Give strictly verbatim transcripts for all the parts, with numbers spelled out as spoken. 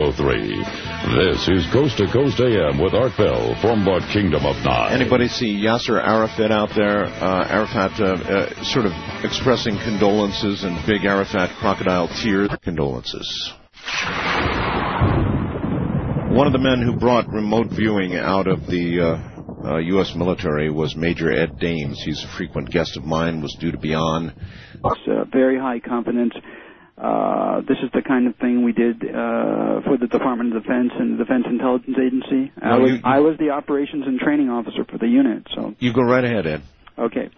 oh three. This is Coast to Coast A M with Art Bell from the Kingdom of Nine. Anybody see Yasser Arafat out there? Uh, Arafat uh, uh, sort of expressing condolences and big Arafat crocodile tears. Condolences. One of the men who brought remote viewing out of the uh, uh, U S military was Major Ed Dames. He's a frequent guest of mine, was due to be on. It's uh, very high confidence. Uh, this is the kind of thing we did uh, for the Department of Defense and the Defense Intelligence Agency. No, I, was, you, you, I was the operations and training officer for the unit. So you go right ahead, Ed. Okay.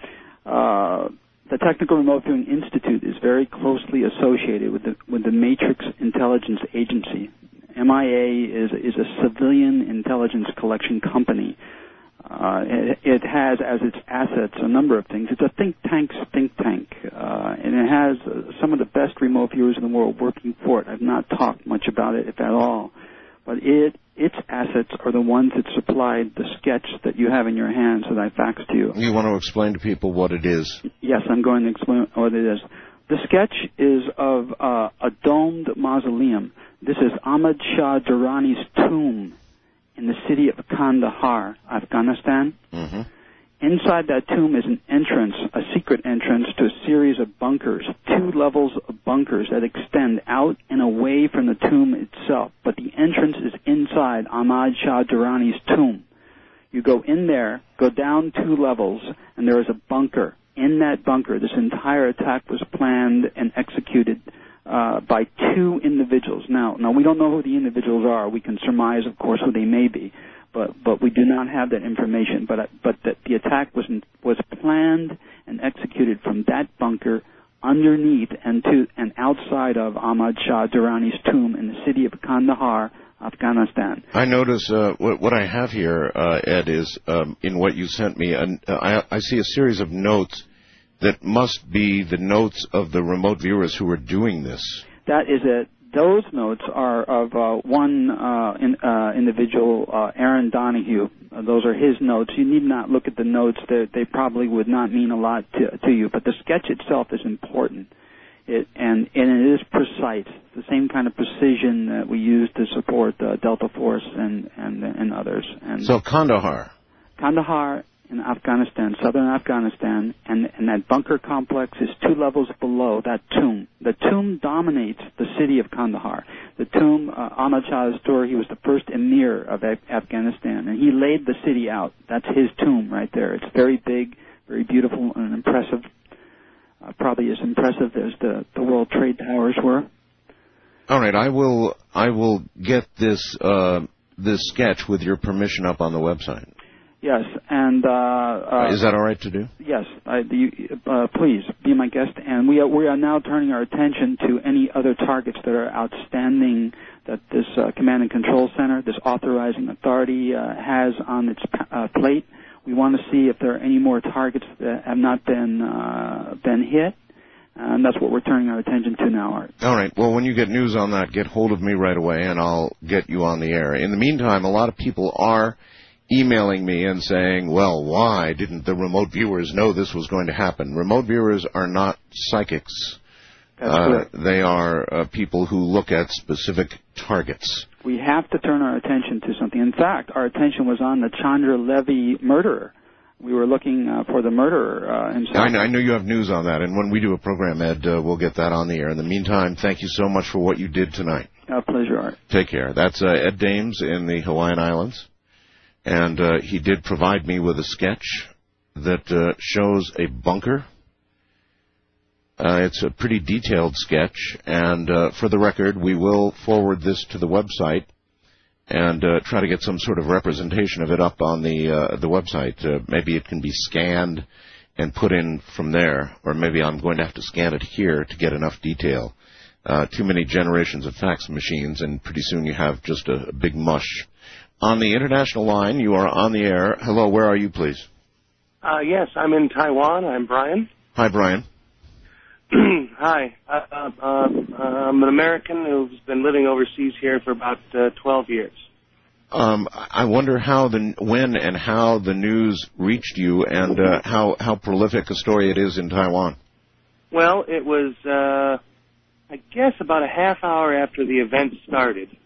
Uh, the Technical Remote Viewing Institute is very closely associated with the with the Matrix Intelligence Agency. M I A is is a civilian intelligence collection company. Uh, it, it has as its assets a number of things. It's a think tank's think tank, uh, and it has uh, some of the best remote viewers in the world working for it. I've not talked much about it, if at all, but it its assets are the ones that supplied the sketch that you have in your hands that I faxed to you. You want to explain to people what it is? Yes, I'm going to explain what it is. The sketch is of uh, a domed mausoleum. This is Ahmad Shah Durrani's tomb in the city of Kandahar, Afghanistan. Mm-hmm. Inside that tomb is an entrance, a secret entrance to a series of bunkers, two levels of bunkers that extend out and away from the tomb itself. But the entrance is inside Ahmad Shah Durrani's tomb. You go in there, go down two levels, and there is a bunker. In that bunker, this entire attack was planned and executed Uh, by two individuals. Now, now we don't know who the individuals are. We can surmise, of course, who they may be, but but we do not have that information. But uh, but that the attack was was planned and executed from that bunker underneath and to and outside of Ahmad Shah Durrani's tomb in the city of Kandahar, Afghanistan. I notice uh, what, what I have here, uh, Ed, is um, in what you sent me. Uh, I, I see a series of notes that must be the notes of the remote viewers who are doing this. That is it. Those notes are of uh, one uh, in, uh, individual, uh, Aaron Donahue. Uh, those are his notes. You need not look at the notes. They, they probably would not mean a lot to, to you, but the sketch itself is important, it, and, and it is precise. It's the same kind of precision that we use to support uh, Delta Force and, and, and others. And so Kandahar. Kandahar in Afghanistan, southern Afghanistan, and, and that bunker complex is two levels below that tomb. The tomb dominates the city of Kandahar. The tomb, uh, Ahmad Shah's story, he was the first emir of Af- Afghanistan, and he laid the city out. That's his tomb right there. It's very big, very beautiful, and impressive, uh, probably as impressive as the, the World Trade Towers were. All right, I will I will get this uh, this sketch with your permission up on the website. Yes, and... Uh, uh, Is that all right to do? Yes, I, you, uh, please, be my guest. And we are, we are now turning our attention to any other targets that are outstanding that this uh, Command and Control Center, this authorizing authority, uh, has on its uh, plate. We want to see if there are any more targets that have not been, uh, been hit. And that's what we're turning our attention to now, Art. All right. Well, when you get news on that, get hold of me right away, and I'll get you on the air. In the meantime, a lot of people are emailing me and saying, well, why didn't the remote viewers know this was going to happen? Remote viewers are not psychics. That's uh, correct. They are uh, people who look at specific targets. We have to turn our attention to something. In fact, our attention was on the Chandra Levy murderer. We were looking uh, for the murderer uh, himself. I know, I know you have news on that, and when we do a program, Ed, uh, we'll get that on the air. In the meantime, thank you so much for what you did tonight. A pleasure, Art. Take care. That's uh, Ed Dames in the Hawaiian Islands. And uh, he did provide me with a sketch that uh, shows a bunker. Uh, it's a pretty detailed sketch, and uh, for the record, we will forward this to the website and uh, try to get some sort of representation of it up on the uh, the website. Uh, maybe it can be scanned and put in from there, or maybe I'm going to have to scan it here to get enough detail. Uh, too many generations of fax machines, and pretty soon you have just a, a big mush. On the international line, you are on the air. Hello, where are you, please? Uh, yes, I'm in Taiwan. I'm Brian. Hi, Brian. Hi. Uh, uh, uh, I'm an American who's been living overseas here for about uh, twelve years. Um, I wonder how the when and how the news reached you, and uh, how how prolific a story it is in Taiwan. Well, it was, uh, I guess, about a half hour after the event started.